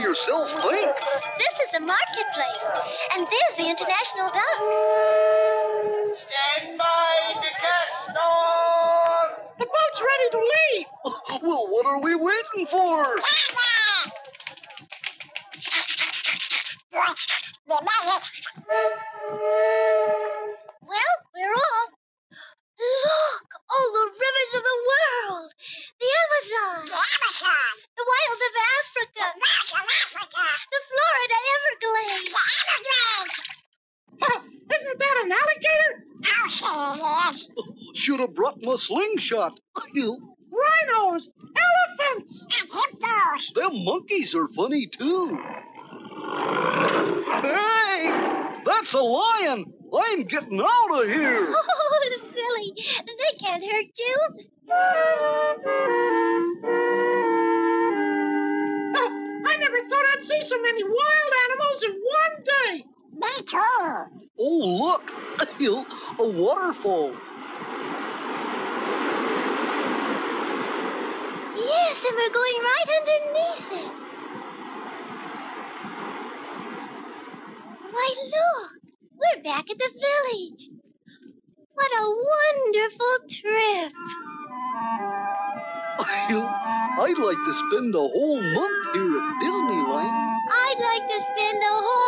yourself think. This is the marketplace, and there's the International Dock. Stand by, DeCastro! The boat's ready to leave. Well, what are we waiting for? Well, we're off. Look, all the rivers of the world. The Amazon. The wilds of Africa. The Florida Everglades. Isn't that an alligator? Should have brought my slingshot. Rhinos, elephants, And hippos! Them monkeys are funny too. Hey, that's a lion. I'm getting out of here. Oh, silly. They can't hurt you. I never thought I'd see so many wild animals in one day. Me too! Oh, look. A waterfall. Yes, and we're going right underneath it. Why, look. We're back at the village. What a wonderful trip. I'd like to spend a whole month here at Disneyland. I'd like to spend a whole